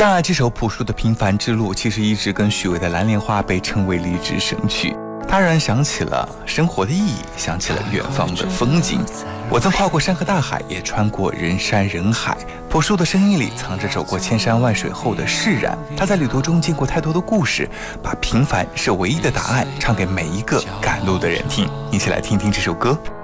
下来这首朴树的平凡之路，其实一直跟许巍的蓝莲花被称为励志神曲。它让人想起了生活的意义，想起了远方的风景。我曾跨过山河大海，也穿过人山人海。朴树的声音里藏着走过千山万水后的释然。他在旅途中见过太多的故事，把平凡是唯一的答案唱给每一个赶路的人听。一起来听听这首歌。